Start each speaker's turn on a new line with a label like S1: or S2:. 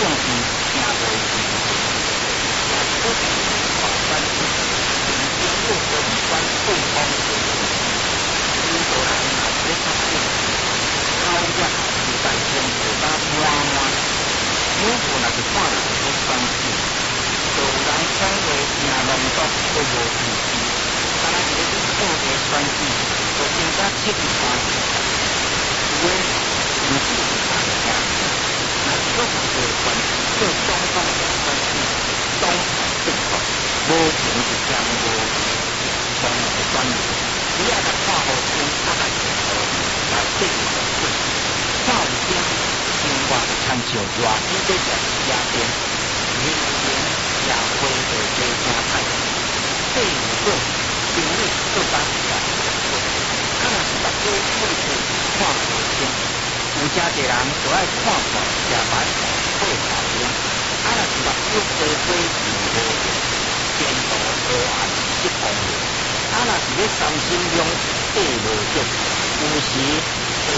S1: 重视听无听，也是不是话关系，人生又不关对方的问题。有多人也是咧发现，高压时代中就甲慢慢，每个若是看人咧关系，就有人讲话听弄作都无意思，敢若是咧去靠个选举，就更加切入关系。有诶，唔是大家。若是搁有个关系，做总统个关系，总统正确，无情是将无义，从来专业，只要甲看好天，啊来行好，来对伊就对。看有天，生活就参照热水在食家边，人间社会就多加太平。对如果朋友做家己也是好，啊若是目睭看错，看无清。有真侪人就爱看破食歹看好效用，啊若是目睭多多又无用，前途黑暗一方面。啊若是咧三心两意无足，有时